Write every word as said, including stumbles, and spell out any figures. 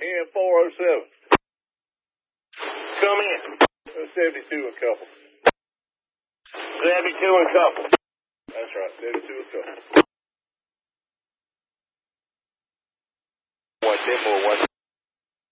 N four oh seven. Come in. Uh, seventy-two and couple. seventy-two and couple. That's right, seventy-two and couple. What, ten four, what?